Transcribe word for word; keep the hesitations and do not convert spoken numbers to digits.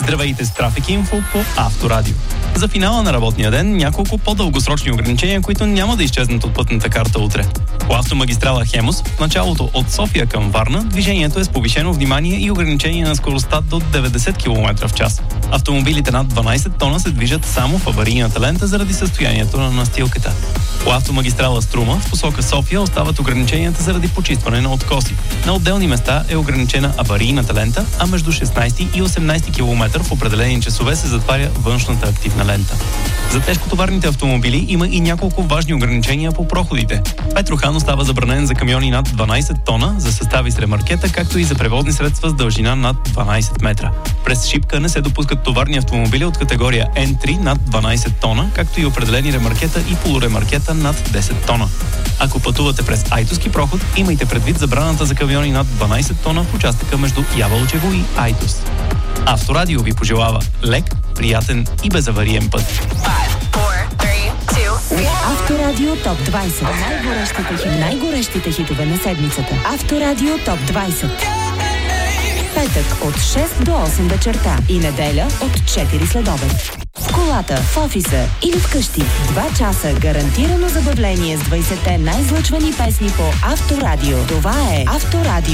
Здравейте с Трафик Инфо по Авторадио. За финала на работния ден няколко по-дългосрочни ограничения, които няма да изчезнат от пътната карта утре. По автомагистрала Хемус, в началото от София към Варна, движението е с повишено внимание и ограничение на скоростта до деветдесет километра в час. Автомобилите над дванайсет тона се движат само в аварийната лента заради състоянието на настилката. По автомагистрала Струма, в посока София, остават ограниченията заради почистване на откоси. На отделни места е ограничена аварийната лента, а между шестнайсети и осемнайсети километър в определени часове се затваря външната активна лента. За тежкотоварните автомобили има и няколко важни ограничения по проходите. Петрохан остава забранен за камиони над дванайсет тона, за състави с ремаркета, както и за превозни средства с дължина над дванайсет метра. През Шипка не се допускат товарни автомобили от категория Ен три над дванайсет тона, както и определени ремаркета и полуремаркета над десет тона. Ако пътувате през Айтоски проход, имайте предвид забраната за камиони над дванайсет тона в участъка между Ябълчево и Айтос. Авторадио ви пожелава лек, приятен и безавариен път. Авторадио Топ двайсет. Най-горещите, хит, най-горещите хитове на седмицата. Авторадио Топ двайсет. Петък от шест до осем вечерта и неделя от четири следобед. В колата, в офиса или вкъщи. Два часа гарантирано забавление с двайсетте най-излъчвани песни по Авторадио. Това е Авторадио.